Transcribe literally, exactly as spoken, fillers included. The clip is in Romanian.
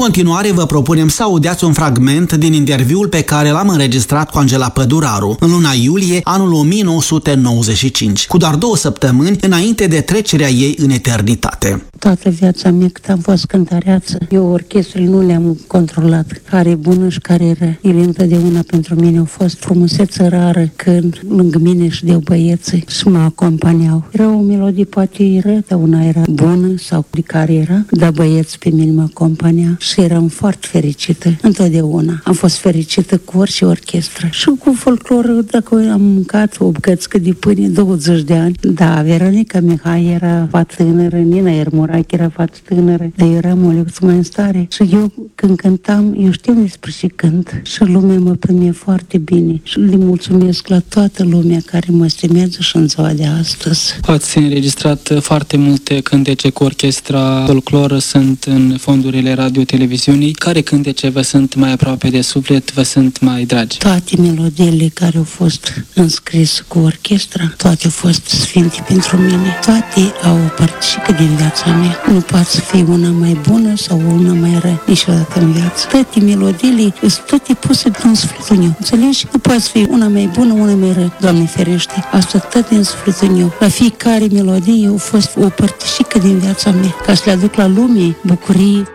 continuare vă propunem să audiați un fragment din interviul pe care l-am înregistrat cu Angela Păduraru în luna iulie anul o mie nouă sute nouăzeci și cinci, cu doar două săptămâni înainte de trecerea ei în eternitate. Toată viața mea cât am fost cântăreață, eu orchestrele nu le-am controlat, care e bună și care e rea. Ele întotdeauna pentru mine au fost frumusețe rară când lângă mine și de băieții și mă acompaniau. Era o melodie poate rea, dar una era bună sau de care era, dar băieți pe mine mă acompania și eram foarte fericită întotdeauna. Am fost fericită cu orice orchestră și cu folclor, dacă am mâncat o bucățică de pâine douăzeci de ani. Da, Veronica Mihai era fată tânără, Nina Ermurache era fată tânără, dar eu eram o lecție mai în stare și eu când cântam, eu știu despre ce cânt și lumea mă primea foarte bine și le mulțumesc la toată lumea care mă stimează și în ziua de astăzi. Ați înregistrat foarte multe cântece cu orchestra folcloră, sunt în fondurile radio-televiziunii. Care cântece vă sunt mai aproape de suflet, vă sunt mai dragi? Toate melodiile care au fost înscrise cu orchestra, toate au fost sfinte pentru mine. Toate au o părticică din viața mea. Nu poate să fie una mai bună sau una mai rea niciodată în viață. Toate melodiile sunt toate puse din sufletul meu. Înțelegi? Nu poate să fie una mai bună, una mai rea. Doamne ferește. Asta tot din sufletul meu. La fiecare melodie a fost o părticică din viața mea. Ca să le aduc la lume bucurii.